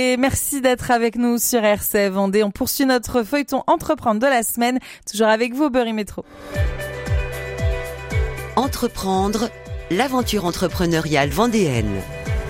Et merci d'être avec nous sur RCF Vendée. On poursuit notre feuilleton Entreprendre de la semaine, toujours avec vous, Berry Métro. Entreprendre, l'aventure entrepreneuriale vendéenne.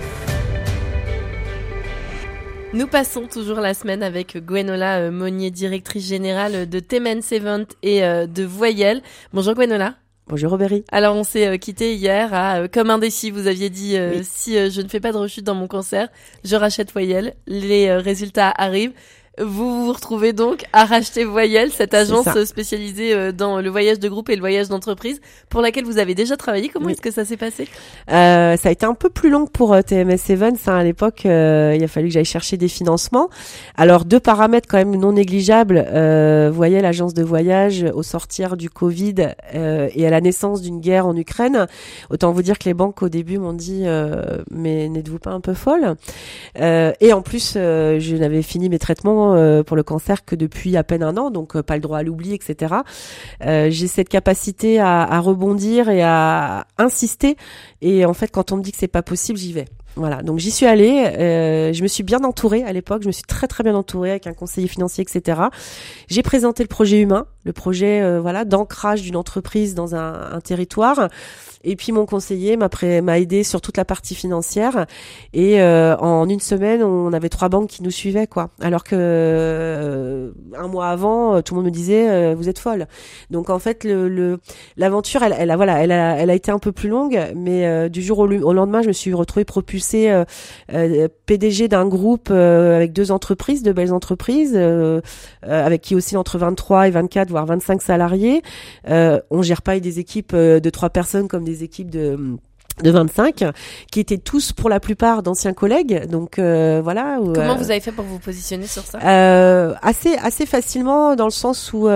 Nous passons toujours la semaine avec Gwenola Monnier, directrice générale de Temens Event et de Voyelle. Bonjour Gwenola. Bonjour Robéry. Alors on s'est quitté hier à comme indécis. Vous aviez dit oui. Si je ne fais pas de rechute dans mon concert, je rachète Voyelle. Les résultats arrivent. Vous vous retrouvez donc à racheter Voyelle, cette agence spécialisée dans le voyage de groupe et le voyage d'entreprise, pour laquelle vous avez déjà travaillé. Comment est-ce que ça s'est passé ? Ça a été un peu plus long pour TMS Events. À l'époque, il a fallu que j'aille chercher des financements. Alors, 2 paramètres quand même non négligeables. Voyelle, agence de voyage, au sortir du Covid et à la naissance d'une guerre en Ukraine. Autant vous dire que les banques, au début, m'ont dit mais n'êtes-vous pas un peu folle ? Et en plus, je n'avais fini mes traitements pour le cancer que depuis à peine 1 an, donc pas le droit à l'oubli, etc. J'ai cette capacité à rebondir et à insister, et en fait quand on me dit que c'est pas possible, j'y vais. Voilà, donc j'y suis allée, je me suis bien entourée à l'époque, je me suis très très bien entourée avec un conseiller financier, etc. J'ai présenté le projet humain, le projet d'ancrage d'une entreprise dans un territoire, et puis mon conseiller m'a aidé sur toute la partie financière, et en 1 semaine on avait 3 banques qui nous suivaient, quoi. Alors que 1 mois avant tout le monde me disait vous êtes folle. Donc en fait l'aventure elle a été un peu plus longue, mais du jour au lendemain je me suis retrouvée propulsée PDG d'un groupe avec 2 entreprises, 2 belles entreprises, avec qui aussi entre 23 et 24 voire 25 salariés. On gère pas des équipes de 3 personnes comme des équipes de 25, qui étaient tous pour la plupart d'anciens collègues. Donc voilà. Comment vous avez fait pour vous positionner sur ça ? Assez facilement, dans le sens où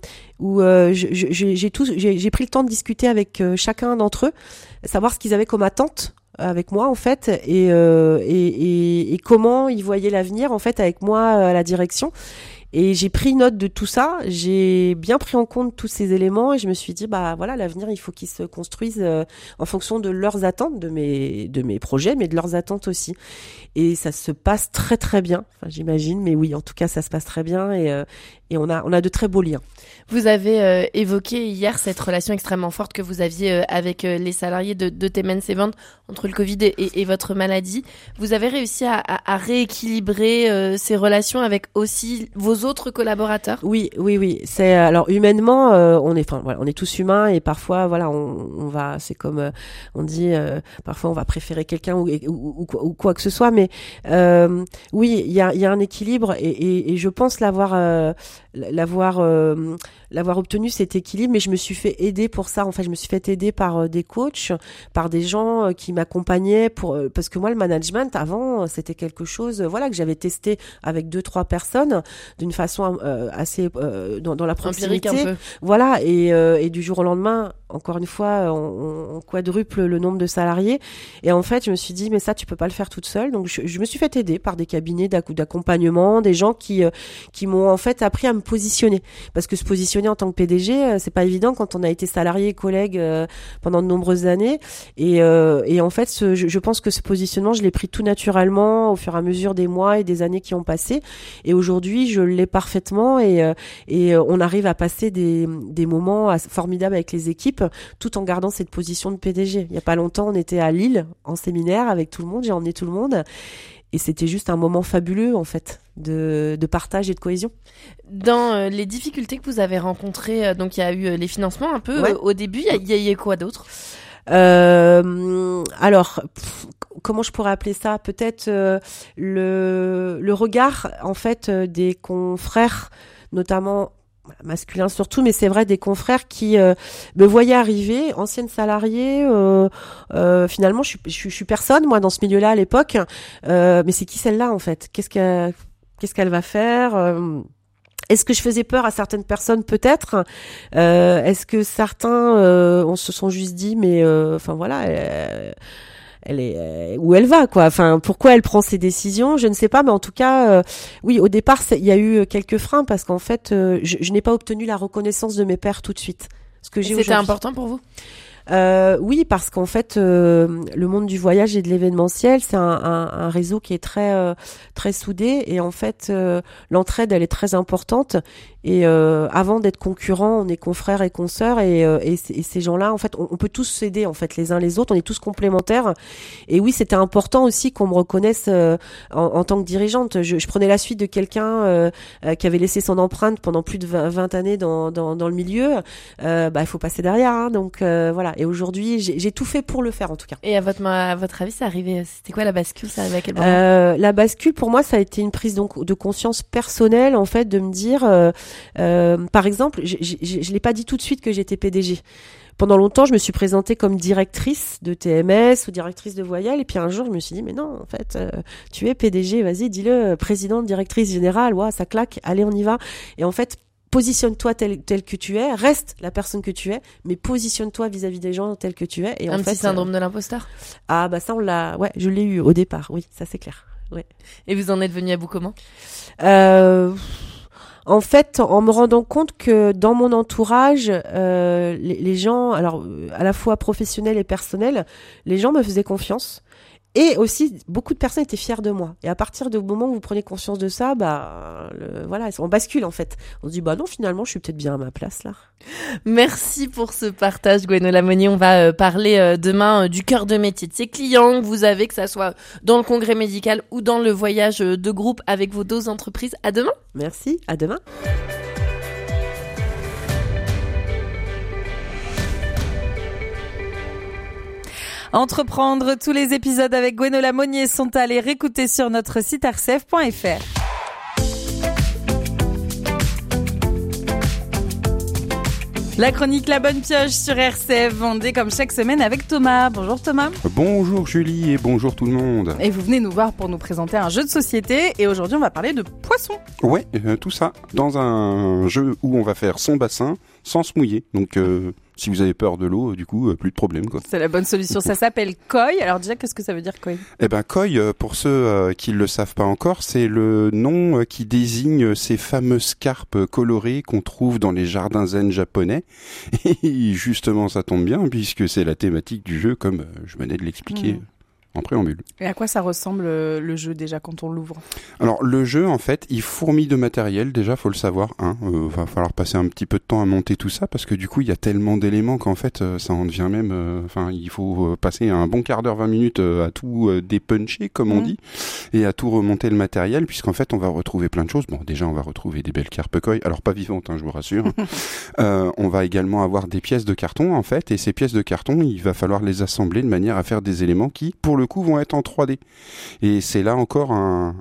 j'ai pris le temps de discuter avec chacun d'entre eux, savoir ce qu'ils avaient comme attente avec moi en fait, et comment ils voyaient l'avenir en fait avec moi à la direction. Et j'ai pris note de tout ça, j'ai bien pris en compte tous ces éléments, et je me suis dit bah voilà, l'avenir il faut qu'il se construise en fonction de leurs attentes, de mes projets, mais de leurs attentes aussi. Et ça se passe très très bien, enfin j'imagine, mais oui, en tout cas ça se passe très bien, et on a de très beaux liens. Vous avez évoqué hier cette relation extrêmement forte que vous aviez avec les salariés de Temens Event entre le Covid et votre maladie. Vous avez réussi à rééquilibrer ces relations avec aussi vos autres collaborateurs ? Oui. C'est alors humainement, on est tous humains, et parfois voilà, on va, c'est comme on dit, parfois on va préférer quelqu'un ou quoi que ce soit, mais oui, il y a un équilibre, et je pense l'avoir obtenu, cet équilibre, mais je me suis fait aider pour ça. En fait, je me suis fait aider par des coachs, par des gens qui m'accompagnaient parce que moi, le management avant, c'était quelque chose, voilà, que j'avais testé avec 2-3 personnes d'une façon assez dans la proximité. Empirique un peu. Voilà, et du jour au lendemain, encore une fois, on quadruple le nombre de salariés. Et en fait, je me suis dit, mais ça, tu peux pas le faire toute seule. Donc, je me suis fait aider par des cabinets d'accompagnement, des gens qui m'ont en fait appris à me positionner. Parce que se positionner en tant que PDG, c'est pas évident quand on a été salarié et collègue pendant de nombreuses années. Et en fait, je pense que ce positionnement, je l'ai pris tout naturellement au fur et à mesure des mois et des années qui ont passé. Et aujourd'hui, je l'ai parfaitement, et on arrive à passer des moments formidables avec les équipes, tout en gardant cette position de PDG. Il y a pas longtemps, on était à Lille en séminaire avec tout le monde, j'ai emmené tout le monde. Et c'était juste un moment fabuleux, en fait, de partage et de cohésion. Dans les difficultés que vous avez rencontrées, donc il y a eu les financements un peu au début, il y a quoi d'autre ? Alors, comment je pourrais appeler ça ? Peut-être le regard, en fait, des confrères, notamment masculin surtout, mais c'est vrai, des confrères qui me voyaient arriver, anciennes salariées, finalement je suis personne moi dans ce milieu-là à l'époque, mais c'est qui celle-là en fait ? Qu'est-ce qu'elle va faire ? Est-ce que je faisais peur à certaines personnes peut-être ? Est-ce que certains on se sont juste dit mais enfin voilà, elle est où elle va quoi, enfin pourquoi elle prend ses décisions, je ne sais pas, mais en tout cas oui, au départ il y a eu quelques freins parce qu'en fait je n'ai pas obtenu la reconnaissance de mes pairs tout de suite. Ce que j'ai C'était important pour vous ? Oui, parce qu'en fait, le monde du voyage et de l'événementiel, c'est un réseau qui est très soudé, et en fait, l'entraide, elle est très importante. Et avant d'être concurrents, on est confrères et consoeurs, et ces gens-là, en fait, on peut tous s'aider, en fait, les uns les autres. On est tous complémentaires. Et oui, c'était important aussi qu'on me reconnaisse en tant que dirigeante. Je prenais la suite de quelqu'un qui avait laissé son empreinte pendant plus de 20 années dans le milieu. Il faut passer derrière, hein, donc voilà. Et aujourd'hui, j'ai tout fait pour le faire, en tout cas. Et à votre avis, ça arrivait, c'était quoi la bascule? Ça arrivait à quel moment? La bascule, pour moi, ça a été une prise donc de conscience personnelle, en fait, de me dire, par exemple, je l'ai pas dit tout de suite que j'étais PDG. Pendant longtemps, je me suis présentée comme directrice de TMS ou directrice de Voyelle, et puis un jour, je me suis dit, mais non, en fait, tu es PDG, vas-y, dis-le, présidente, directrice générale, ouais, ça claque, allez, on y va. Et en fait, positionne-toi tel que tu es, reste la personne que tu es, mais positionne-toi vis-à-vis des gens tel que tu es. Et un en petit syndrome de l'imposteur. Ah bah ça, je l'ai eu au départ, oui, ça c'est clair. Ouais. Et vous en êtes venu à bout comment? En fait, en me rendant compte que dans mon entourage, les gens, alors à la fois professionnels et personnels, les gens me faisaient confiance. Et aussi, beaucoup de personnes étaient fières de moi. Et à partir du moment où vous prenez conscience de ça, voilà, on bascule en fait. On se dit, non, finalement, je suis peut-être bien à ma place là. Merci pour ce partage, Gwenola Monnier. On va parler demain du cœur de métier de ces clients que vous avez, que ça soit dans le congrès médical ou dans le voyage de groupe avec vos 2 entreprises. À demain. Merci, à demain. Entreprendre, tous les épisodes avec Gwenola Monnier sont à aller réécouter sur notre site rcf.fr. La chronique La Bonne Pioche sur RCF Vendée, comme chaque semaine avec Thomas. Bonjour Thomas. Bonjour Julie et bonjour tout le monde. Et vous venez nous voir pour nous présenter un jeu de société, et aujourd'hui on va parler de poissons. Ouais, tout ça dans un jeu où on va faire son bassin sans se mouiller. Donc si vous avez peur de l'eau, du coup, plus de problème, quoi. C'est la bonne solution. Ça s'appelle Koi. Alors déjà, qu'est-ce que ça veut dire Koi? Eh ben, Koi, pour ceux qui ne le savent pas encore, c'est le nom qui désigne ces fameuses carpes colorées qu'on trouve dans les jardins zen japonais. Et justement, ça tombe bien, puisque c'est la thématique du jeu, comme je venais de l'expliquer. En préambule. Et à quoi ça ressemble le jeu déjà quand on l'ouvre? Alors le jeu en fait il fourmille de matériel, déjà faut le savoir, hein. Va falloir passer un petit peu de temps à monter tout ça parce que du coup il y a tellement d'éléments qu'en fait ça en devient même, il faut passer un bon quart d'heure, 20 minutes à tout dépuncher comme on dit, et à tout remonter le matériel, puisqu'en fait on va retrouver plein de choses. Bon, déjà on va retrouver des belles carpes koi, alors pas vivantes hein, je vous rassure. On va également avoir des pièces de carton en fait, et ces pièces de carton il va falloir les assembler de manière à faire des éléments qui pour le coup vont être en 3D. Et c'est là encore un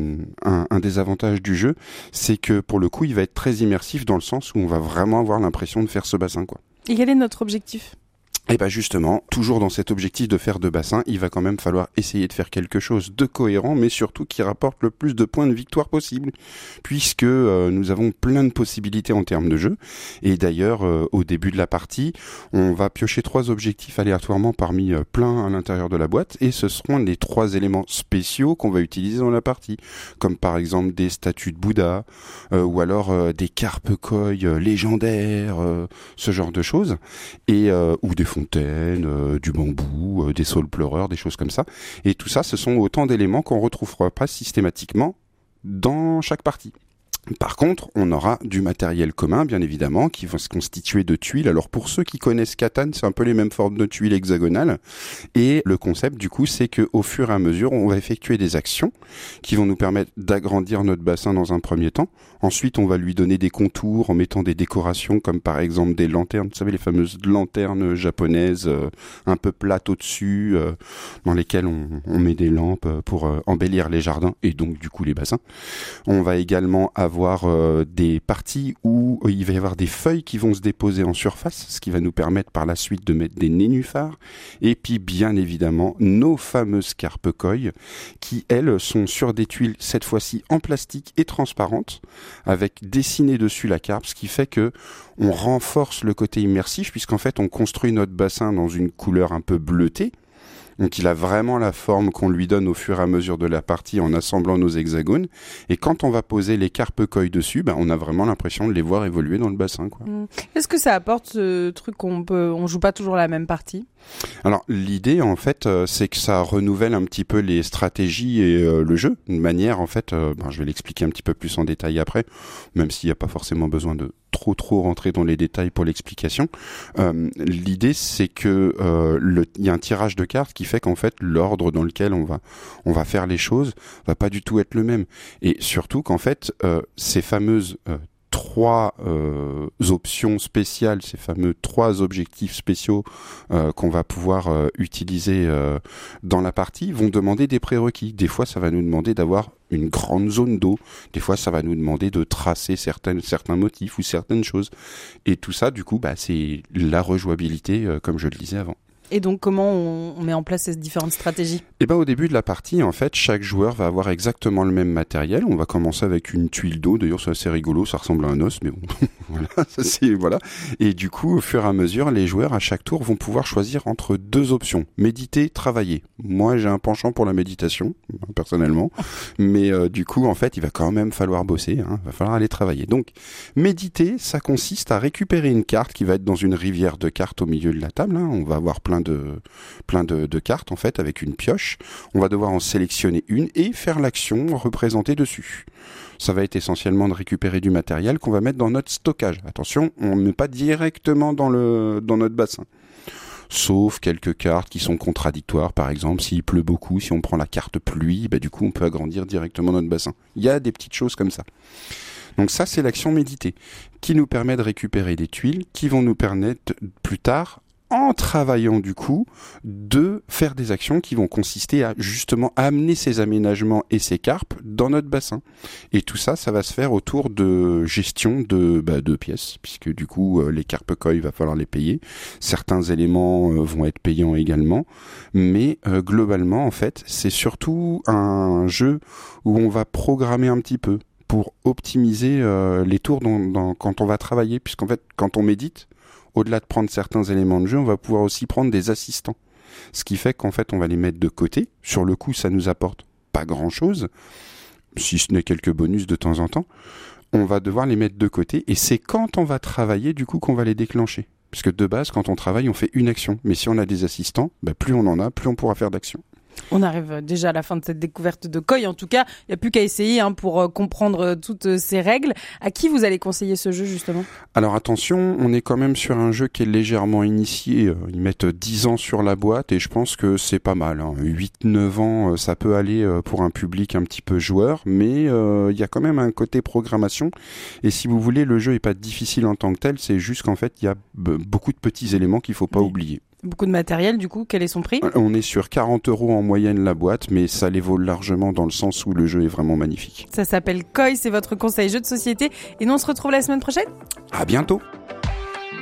des avantages du jeu, c'est que pour le coup il va être très immersif dans le sens où on va vraiment avoir l'impression de faire ce bassin, quoi. Et quel est notre objectif? Et ben justement, toujours dans cet objectif de faire 2 bassins, il va quand même falloir essayer de faire quelque chose de cohérent, mais surtout qui rapporte le plus de points de victoire possible, puisque nous avons plein de possibilités en termes de jeu. Et d'ailleurs, au début de la partie, on va piocher 3 objectifs aléatoirement parmi plein à l'intérieur de la boîte, et ce seront les 3 éléments spéciaux qu'on va utiliser dans la partie, comme par exemple des statues de Bouddha, ou alors des carpes koi légendaires, ce genre de choses, et ou des fontaines, du bambou, des saules pleureurs, des choses comme ça. Et tout ça, ce sont autant d'éléments qu'on retrouvera pas systématiquement dans chaque partie. Par contre, on aura du matériel commun, bien évidemment, qui va se constituer de tuiles. Alors pour ceux qui connaissent Catan, c'est un peu les mêmes formes de tuiles hexagonales. Et le concept, du coup, c'est que au fur et à mesure, on va effectuer des actions qui vont nous permettre d'agrandir notre bassin dans un premier temps. Ensuite, on va lui donner des contours en mettant des décorations, comme par exemple des lanternes. Vous savez, les fameuses lanternes japonaises, un peu plates au-dessus, dans lesquelles on met des lampes pour embellir les jardins et donc du coup les bassins. On va également avoir des parties où il va y avoir des feuilles qui vont se déposer en surface, ce qui va nous permettre par la suite de mettre des nénuphars, et puis bien évidemment nos fameuses carpes koi qui elles sont sur des tuiles cette fois-ci en plastique et transparentes avec dessiné dessus la carpe, ce qui fait que on renforce le côté immersif puisqu'en fait on construit notre bassin dans une couleur un peu bleutée. Donc il a vraiment la forme qu'on lui donne au fur et à mesure de la partie en assemblant nos hexagones. Et quand on va poser les carpe koi dessus, on a vraiment l'impression de les voir évoluer dans le bassin, quoi. Est-ce que ça apporte ce truc on joue pas toujours la même partie ? Alors l'idée en fait c'est que ça renouvelle un petit peu les stratégies et le jeu, une manière en fait, je vais l'expliquer un petit peu plus en détail après, même s'il n'y a pas forcément besoin de trop rentrer dans les détails pour l'explication. L'idée c'est que il y a un tirage de cartes qui fait qu'en fait l'ordre dans lequel on va faire les choses va pas du tout être le même, et surtout qu'en fait ces fameuses 3 options spéciales, ces fameux 3 objectifs spéciaux qu'on va pouvoir utiliser dans la partie vont demander des prérequis. Des fois, ça va nous demander d'avoir une grande zone d'eau. Des fois, ça va nous demander de tracer certains motifs ou certaines choses. Et tout ça, du coup, c'est la rejouabilité, comme je le disais avant. Et donc, comment on met en place ces différentes stratégies ? Au début de la partie, en fait, chaque joueur va avoir exactement le même matériel. On va commencer avec une tuile d'eau. D'ailleurs, c'est assez rigolo, ça ressemble à un os, mais bon, voilà. Et du coup, au fur et à mesure, les joueurs, à chaque tour, vont pouvoir choisir entre 2 options. Méditer, travailler. Moi, j'ai un penchant pour la méditation, personnellement. Mais du coup, en fait, il va quand même falloir bosser, il va falloir aller travailler. Donc, méditer, ça consiste à récupérer une carte qui va être dans une rivière de cartes au milieu de la table. On va avoir plein de cartes en fait avec une pioche. On va devoir en sélectionner une et faire l'action représentée dessus. Ça va être essentiellement de récupérer du matériel qu'on va mettre dans notre stockage. Attention, on ne met pas directement dans notre bassin. Sauf quelques cartes qui sont contradictoires, par exemple s'il pleut beaucoup, si on prend la carte pluie, du coup on peut agrandir directement notre bassin. Il y a des petites choses comme ça. Donc ça c'est l'action méditer qui nous permet de récupérer des tuiles qui vont nous permettre plus tard, en travaillant du coup, de faire des actions qui vont consister à justement amener ces aménagements et ces carpes dans notre bassin. Et tout ça, ça va se faire autour de gestion de pièces, puisque du coup, les carpe koi, il va falloir les payer. Certains éléments vont être payants également. Mais globalement, en fait, c'est surtout un jeu où on va programmer un petit peu pour optimiser les tours quand on va travailler, puisqu'en fait, quand on médite, au-delà de prendre certains éléments de jeu, on va pouvoir aussi prendre des assistants. Ce qui fait qu'en fait, on va les mettre de côté. Sur le coup, ça nous apporte pas grand-chose, si ce n'est quelques bonus de temps en temps. On va devoir les mettre de côté et c'est quand on va travailler, du coup, qu'on va les déclencher. Parce que de base, quand on travaille, on fait une action. Mais si on a des assistants, plus on en a, plus on pourra faire d'actions. On arrive déjà à la fin de cette découverte de Koi. En tout cas, il n'y a plus qu'à essayer pour comprendre toutes ces règles. À qui vous allez conseiller ce jeu, justement ? Alors attention, on est quand même sur un jeu qui est légèrement initié. Ils mettent 10 ans sur la boîte et je pense que c'est pas mal. 8-9 ans, ça peut aller pour un public un petit peu joueur, mais il y a quand même un côté programmation. Et si vous voulez, le jeu est pas difficile en tant que tel, c'est juste qu'en fait, il y a beaucoup de petits éléments qu'il faut pas oublier. Beaucoup de matériel, du coup, quel est son prix ? On est sur 40 € en moyenne la boîte, mais ça les vaut largement dans le sens où le jeu est vraiment magnifique. Ça s'appelle Koi, c'est votre conseil jeu de société. Et nous, on se retrouve la semaine prochaine ? À bientôt !